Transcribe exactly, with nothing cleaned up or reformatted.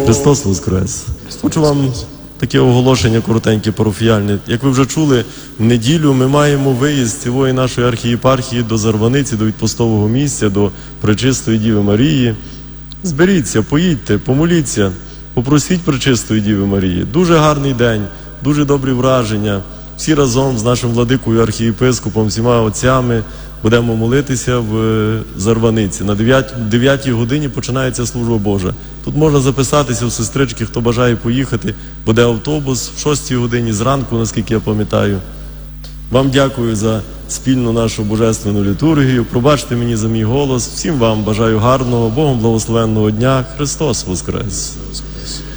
Христос Воскрес! Хочу вам таке оголошення коротеньке, парафіяльне. Як ви вже чули, в неділю ми маємо виїзд цілої нашої архієпархії до Зарваниці, до відпустового місця, до Пречистої Діви Марії. Зберіться, поїдьте, помоліться, попросіть Пречистої Діви Марії. Дуже гарний день, дуже добрі враження. Всі разом з нашим владикою, архієпископом, всіма отцями будемо молитися в Зарваниці. На дев'ятій годині починається служба Божа. Тут можна записатися в сестрички, хто бажає поїхати. Буде автобус в шостій годині зранку, наскільки я пам'ятаю. Вам дякую за спільну нашу божественну літургію. Пробачте мені за мій голос. Всім вам бажаю гарного, Богом благословенного дня. Христос Воскрес!